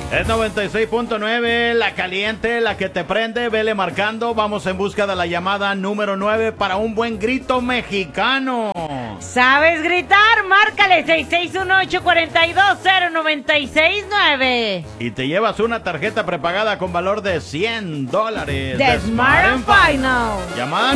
Es 96.9, la caliente, la que te prende, vele marcando. Vamos en busca de la llamada número 9 para un buen grito mexicano. ¿Sabes gritar? Márcale 6618-420969. Y te llevas una tarjeta prepagada con valor de $100. The Smart and Final. Llamada